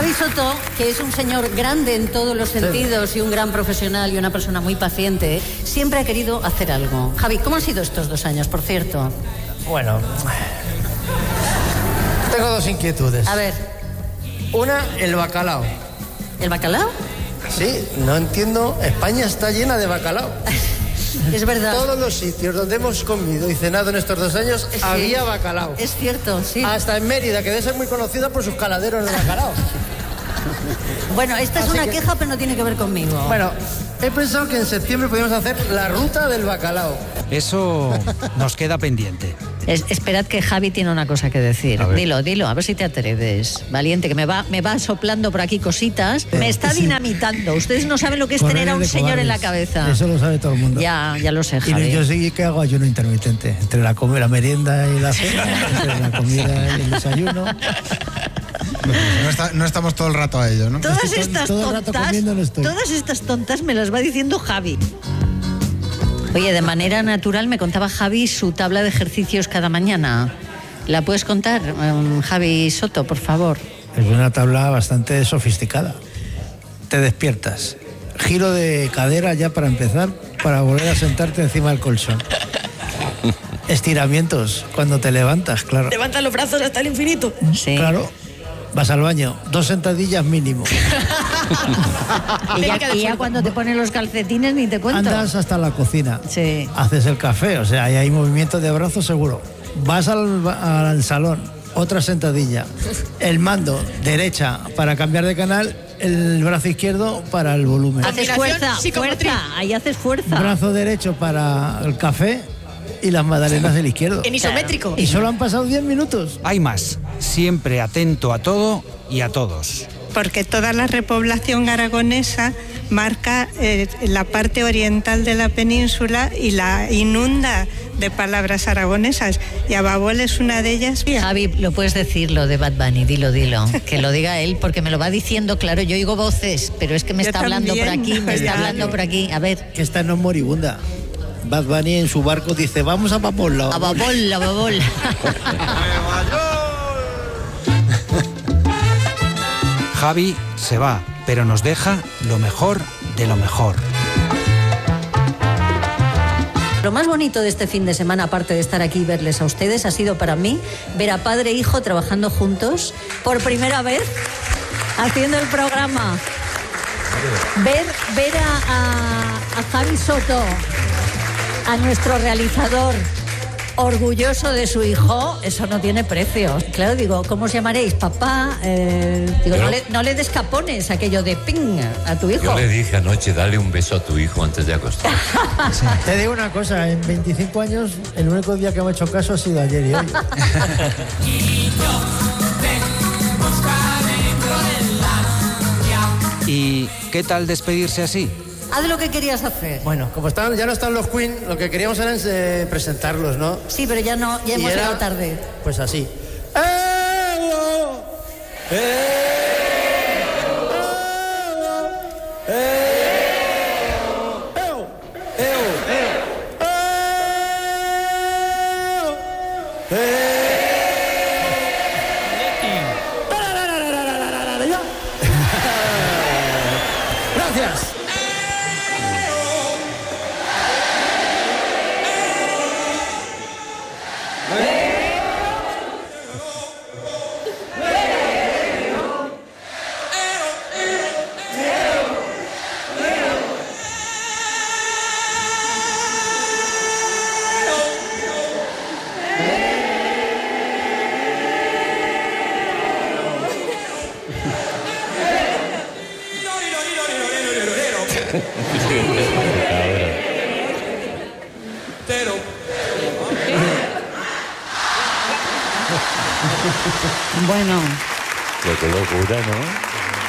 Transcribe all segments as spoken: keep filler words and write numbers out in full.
Javi Soto, que es un señor grande en todos los sentidos sí. y un gran profesional y una persona muy paciente, siempre ha querido hacer algo. Javi, ¿cómo han sido estos dos años, por cierto? Bueno, tengo dos inquietudes. A ver. Una, el bacalao. ¿El bacalao? Sí, no entiendo. España está llena de bacalao. Es verdad. Todos los sitios donde hemos comido y cenado en estos dos años sí. había bacalao. Es cierto, sí. Hasta en Mérida, que debe ser muy conocida por sus caladeros de bacalao. Bueno, esta es Así una que... queja, pero no tiene que ver conmigo. Bueno, he pensado que en septiembre podríamos hacer la ruta del bacalao. Eso nos queda pendiente. Es, esperad que Javi tiene una cosa que decir. Dilo, dilo, a ver si te atreves. Valiente, que me va, me va soplando por aquí cositas. Me está sí. dinamitando. Ustedes no saben lo que es Correr tener a un señor cobardes. en la cabeza. Eso lo sabe todo el mundo. Ya, ya lo sé, Javi. Y yo sí que hago ayuno intermitente. Entre la, comida, la merienda y la cena, entre la comida y el desayuno. No, está, no estamos todo el rato a ello, ¿no? Todas estoy estas todo, todo tontas, no estoy. todas estas tontas me las va diciendo Javi. Oye, de manera natural me contaba Javi su tabla de ejercicios cada mañana. ¿La puedes contar, um, Javi Soto, por favor? Es una tabla bastante sofisticada. Te despiertas. Giro de cadera ya para empezar, para volver a sentarte encima del colchón. Estiramientos cuando te levantas, claro. Levanta los brazos hasta el infinito. Sí. Claro. Vas al baño, dos sentadillas mínimo. y, ya, y ya cuando te ponen los calcetines ni te cuento. Andas hasta la cocina. Sí. Haces el café, o sea, ahí hay movimiento de brazos seguro. Vas al, al salón, otra sentadilla. El mando, derecha para cambiar de canal, el brazo izquierdo para el volumen. Haces fuerza, fuerza, ahí haces fuerza. Brazo derecho para el café y las magdalenas del izquierdo. En isométrico. Y solo han pasado diez minutos. Hay más. Siempre atento a todo y a todos. Porque toda la repoblación aragonesa marca eh, la parte oriental de la península y la inunda de palabras aragonesas. Y Ababol es una de ellas. Javi, lo puedes decir lo de Bad Bunny, dilo, dilo. Que lo diga él, porque me lo va diciendo, claro, yo oigo voces, pero es que me yo está también, hablando por aquí, me está ya, hablando yo. por aquí. A ver. Que esta no es moribunda. Bad Bunny en su barco dice, vamos a Babol. A Babol, a Babol. Javi se va, pero nos deja lo mejor de lo mejor. Lo más bonito de este fin de semana, aparte de estar aquí y verles a ustedes, ha sido para mí ver a padre e hijo trabajando juntos por primera vez, haciendo el programa. Ver, ver a, a, a Javi Soto, a nuestro realizador, orgulloso de su hijo, eso no tiene precio. Claro, digo, ¿cómo os llamaréis? Papá, eh, digo, no le, no le des capones aquello de ping a tu hijo. Yo le dije anoche, dale un beso a tu hijo antes de acostar. Sí. Te digo una cosa, en veinticinco años, el único día que me ha hecho caso ha sido ayer y hoy. ¿Y qué tal despedirse así? Haz lo que querías hacer. Bueno, como están, ya no están los Queen, lo que queríamos era eh, presentarlos, ¿no? Sí, pero ya no, ya hemos era, llegado tarde. Pues así. ¡Eh, ¡Eh! Gracias. Bueno. Qué locura, ¿no?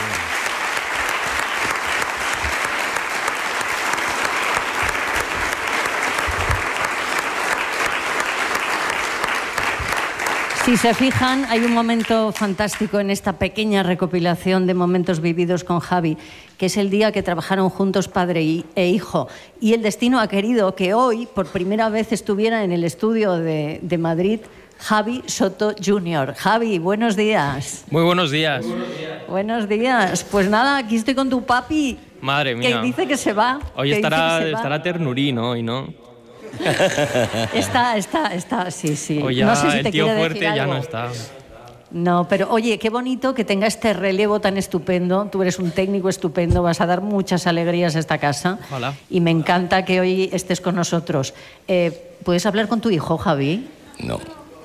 Si se fijan, hay un momento fantástico en esta pequeña recopilación de momentos vividos con Javi, que es el día que trabajaron juntos padre e hijo. Y el destino ha querido que hoy, por primera vez, estuviera en el estudio de, de Madrid Javi Soto junior Javi, buenos días. Muy buenos días. Buenos días. Pues nada, aquí estoy con tu papi. Madre mía. Que dice que se va. Hoy que estará, dice que se va. estará ternurín hoy, ¿no? Está, está, está, sí, sí. Hoy ya no sé si el te tío quiere fuerte decir ya algo. no está. No, pero oye, qué bonito que tenga este relevo tan estupendo. Tú eres un técnico estupendo, vas a dar muchas alegrías a esta casa. Ojalá. Y me encanta que hoy estés con nosotros. Eh, ¿Puedes hablar con tu hijo, Javi? No.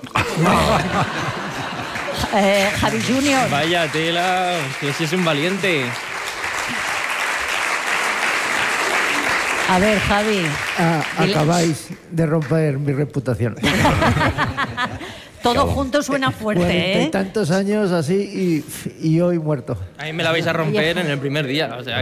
Eh, Javi junior Vaya tela, que si es un valiente. A ver, Javi. Ah, Dile- acabáis de romper mi reputación. Todo junto suena fuerte, Cuarenta y ¿eh? tantos años así y, y hoy muerto. A mí me la vais a romper en el primer día. O sea,